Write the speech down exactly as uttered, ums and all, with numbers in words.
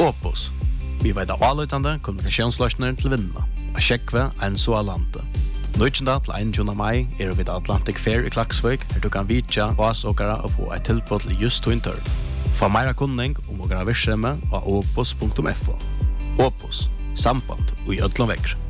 Opus. Vi vet av avløytende kommunikasjonsløsninger til vinnene. A sjekve en så alante. Nøytjenda til einogtjúgunda mai er vi Atlantic Fair i Klaksvik, her du kan vitja oss åkere og få et tilbud til just to interv. Få meira kunning om åkere virksomhet av opus punktum f o. Opus. Samband og i ødlom vekker.